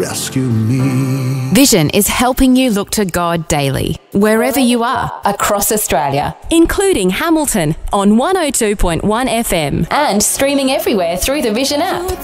rescue me. Vision is helping you look to God daily, wherever you are, across Australia, including Hamilton on 102.1 FM and streaming everywhere through the Vision app.